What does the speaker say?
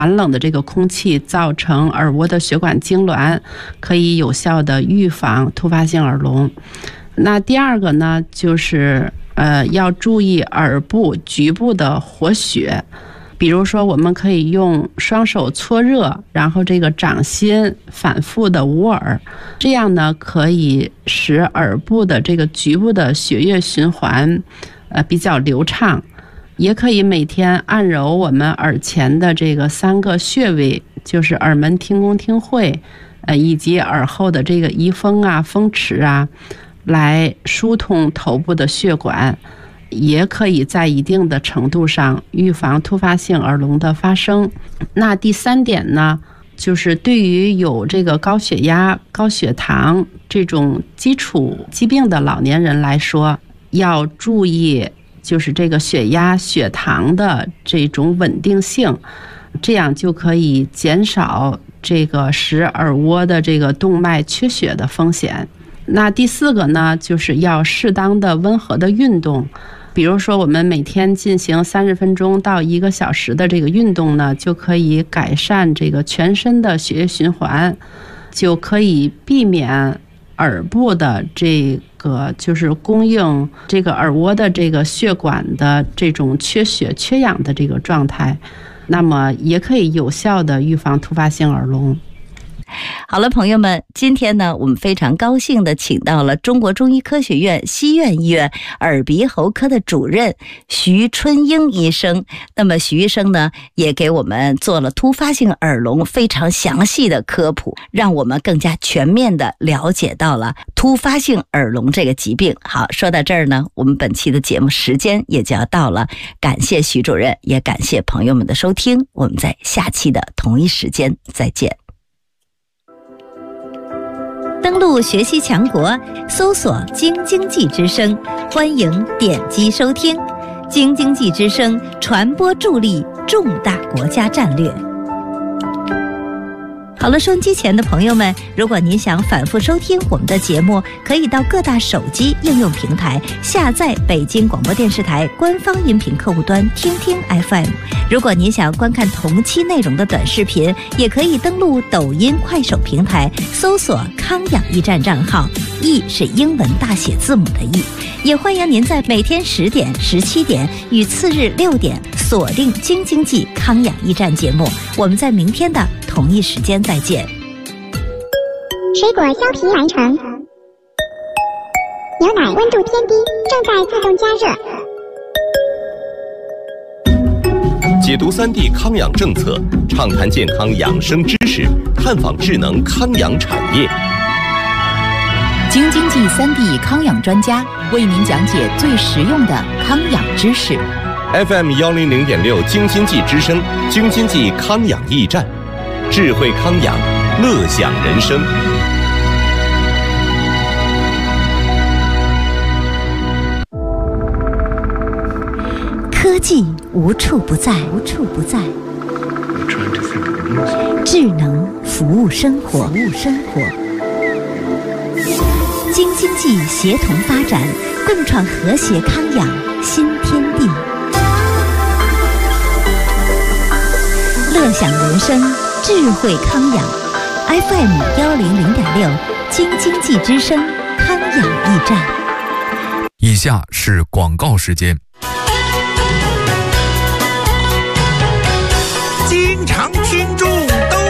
寒冷的这个空气造成耳蜗的血管痉挛，可以有效的预防突发性耳聋。那第二个呢，就是要注意耳部局部的活血，比如说我们可以用双手搓热，然后这个掌心反复的捂耳，这样呢可以使耳部的这个局部的血液循环比较流畅。也可以每天按揉我们耳前的这个3个穴位，就是耳门、听宫、听会，以及耳后的这个仪风啊、风池啊，来疏通头部的血管，也可以在一定的程度上预防突发性耳聋的发生。那第3点呢，就是对于有这个高血压、高血糖这种基础疾病的老年人来说，要注意就是这个血压、血糖的这种稳定性，这样就可以减少这个使耳蜗的这个动脉缺血的风险。那第4个呢，就是要适当的温和的运动，比如说我们每天进行30分钟到1个小时的这个运动呢，就可以改善这个全身的血液循环，就可以避免耳部的这个就是供应这个耳蜗的这个血管的这种缺血缺氧的这个状态，那么也可以有效的预防突发性耳聋。 好了，朋友们，今天呢，我们非常高兴的请到了中国中医科学院西苑医院耳鼻喉科的主任徐春英医生。那么徐医生呢，也给我们做了突发性耳聋非常详细的科普，让我们更加全面的了解到了突发性耳聋这个疾病。好，说到这儿呢，我们本期的节目时间也就要到了，感谢徐主任，也感谢朋友们的收听，我们在下期的同一时间再见。登录学习强国，搜索京津冀之声，欢迎点击收听。京津冀之声传播助力重大国家战略。好了，收音机前的朋友们，如果您想反复收听我们的节目，可以到各大手机应用平台下载北京广播电视台官方音频客户端听听 FM。 如果您想观看同期内容的短视频，也可以登录抖音、快手平台，搜索康养驿站账号，驿是英文大写字母的驿。也欢迎您在每天10点、17点与次日6点锁定京津冀康养驿站节目。我们在明天的同一时间再见。 水果削皮完成，牛奶温度偏低，正在自动加热。 解读3D 康养政策，畅谈健康养生知识，探访智能康养产业。 京津冀3D 康养专家为您讲解最实用的康养知识。 FM 100.6京津冀之声，京津冀康养驿站，智慧康养，乐享人生。 科技无处不在，智能服务生活，京津冀协同发展，共创和谐康养新天地。乐享人生，智慧康养。FM 100.6京津冀之声康养驿站。 以下是广告时间。 经常听众都